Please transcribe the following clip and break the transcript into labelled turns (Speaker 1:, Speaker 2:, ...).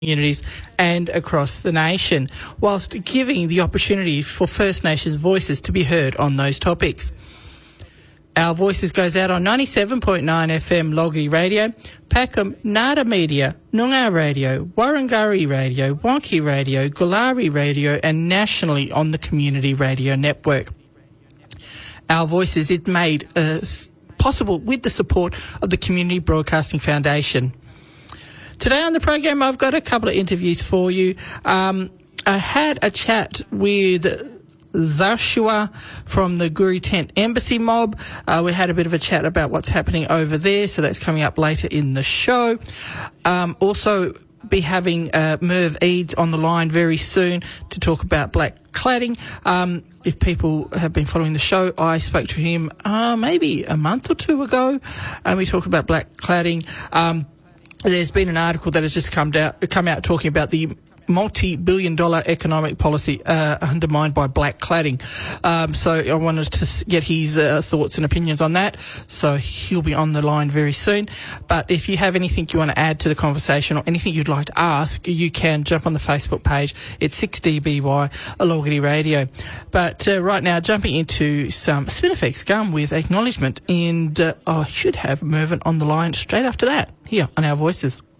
Speaker 1: communities and across the nation, whilst giving the opportunity for First Nations voices to be heard on those topics. Our Voices goes out on 97.9 FM Logie Radio, Packham, Nada Media, Noongar Radio, Warrangari Radio, Wonky Radio, Gulari Radio, and nationally on the Community Radio Network. Our Voices is made possible with the support of the Community Broadcasting Foundation. Today on the program, I've got a couple of interviews for you. I had a chat with Joshua from the Guri Tent Embassy mob. We had a bit of a chat about what's happening over there, so that's coming up later in the show. Also be having Merv Eads on the line very soon to talk about black cladding. If people have been following the show, I spoke to him maybe a month or two ago, and we talked about black cladding. There's been an article that has just come out talking about the multi-billion-dollar economic policy undermined by black cladding. So I wanted to get his thoughts and opinions on that. So he'll be on the line very soon. But if you have anything you want to add to the conversation or anything you'd like to ask, you can jump on the Facebook page. It's 6DBY Alogity Radio. But right now, jumping into some Spinifex Gum with acknowledgement, and I should have Mervyn on the line straight after that here on Our Voices.